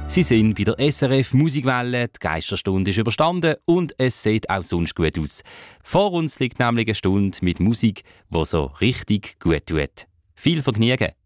Sie sind bei der SRF Musikwelle, die Geisterstunde ist überstanden und es sieht auch sonst gut aus. Vor uns liegt nämlich eine Stunde mit Musik, die so richtig gut tut. Viel Vergnügen!